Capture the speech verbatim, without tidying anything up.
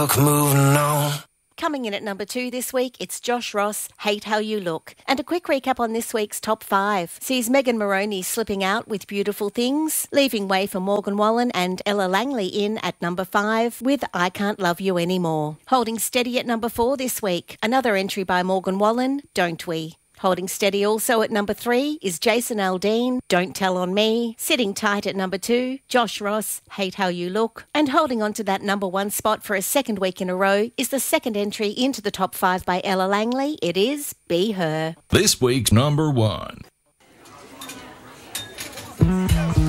look, moving on. Coming in at number two this week, it's Josh Ross, Hate How You Look. And a quick recap on this week's top five sees Megan Moroney slipping out with Beautiful Things, leaving way for Morgan Wallen and Ella Langley in at number five with I Can't Love You Anymore. Holding steady at number four this week, another entry by Morgan Wallen, Don't We? Holding steady also at number three is Jason Aldean, Don't Tell on Me. Sitting tight at number two, Josh Ross, Hate How You Look. And holding on to that number one spot for a second week in a row is the second entry into the top five by Ella Langley. It is Be Her. This week's number one.